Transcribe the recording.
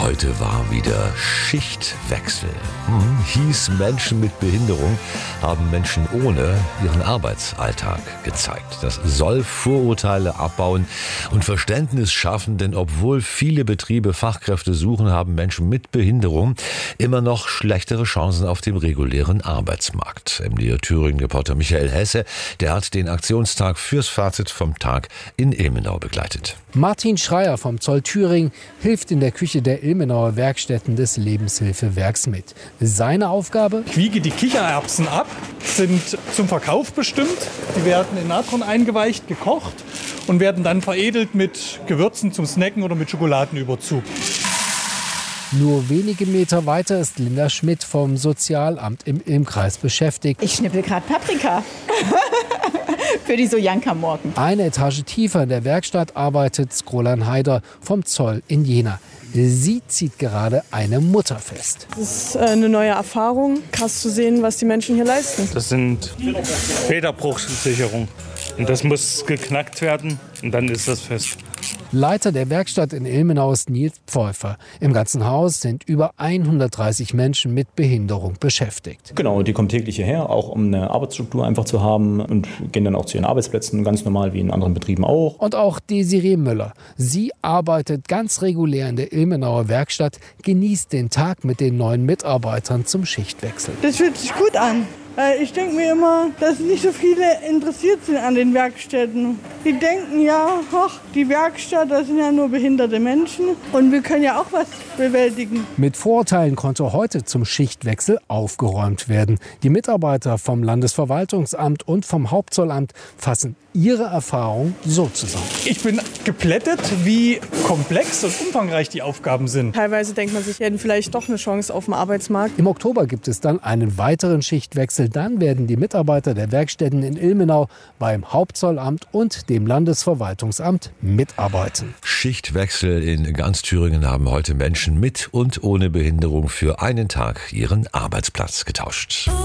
Heute war wieder Schichtwechsel. Hieß, Menschen mit Behinderung haben Menschen ohne ihren Arbeitsalltag gezeigt. Das soll Vorurteile abbauen und Verständnis schaffen, denn obwohl viele Betriebe Fachkräfte suchen, haben Menschen mit Behinderung immer noch schlechtere Chancen auf dem regulären Arbeitsmarkt. MDR Thüringen-Reporter Michael Hesse, der hat den Aktionstag fürs Fazit vom Tag in Ilmenau begleitet. Martin Schreier vom Zoll Thüringen hilft in der Küche der Ilmenauer Werkstätten des Lebenshilfewerks mit. Seine Aufgabe? Ich wiege die Kichererbsen ab, sind zum Verkauf bestimmt. Die werden in Natron eingeweicht, gekocht und werden dann veredelt mit Gewürzen zum Snacken oder mit Schokoladenüberzug. Nur wenige Meter weiter ist Linda Schmidt vom Sozialamt im Ilmkreis beschäftigt. Ich schnippel gerade Paprika für die Sojanka-Morgen. Eine Etage tiefer in der Werkstatt arbeitet Skrolan Haider vom Zoll in Jena. Sie zieht gerade eine Mutter fest. Es ist eine neue Erfahrung, krass zu sehen, was die Menschen hier leisten. Das sind Federbruchsicherungen. Und das muss geknackt werden und dann ist das fest. Leiter der Werkstatt in Ilmenau ist Nils Pfeuffer. Im ganzen Haus sind über 130 Menschen mit Behinderung beschäftigt. Genau, die kommen täglich hierher, auch um eine Arbeitsstruktur einfach zu haben und gehen dann auch zu ihren Arbeitsplätzen, ganz normal wie in anderen Betrieben auch. Und auch Desiree Müller. Sie arbeitet ganz regulär in der Ilmenauer Werkstatt, genießt den Tag mit den neuen Mitarbeitern zum Schichtwechsel. Das fühlt sich gut an. Ich denke mir immer, dass nicht so viele interessiert sind an den Werkstätten. Die denken ja, ach, die Werkstatt, das sind ja nur behinderte Menschen und wir können ja auch was bewältigen. Mit Vorurteilen konnte heute zum Schichtwechsel aufgeräumt werden. Die Mitarbeiter vom Landesverwaltungsamt und vom Hauptzollamt fassen ihre Erfahrung so zusammen. Ich bin geplättet, wie komplex und umfangreich die Aufgaben sind. Teilweise denkt man sich, wir hätten vielleicht doch eine Chance auf dem Arbeitsmarkt. Im Oktober gibt es dann einen weiteren Schichtwechsel. Dann werden die Mitarbeiter der Werkstätten in Ilmenau beim Hauptzollamt und dem Landesverwaltungsamt mitarbeiten. Schichtwechsel in ganz Thüringen haben heute Menschen mit und ohne Behinderung für einen Tag ihren Arbeitsplatz getauscht.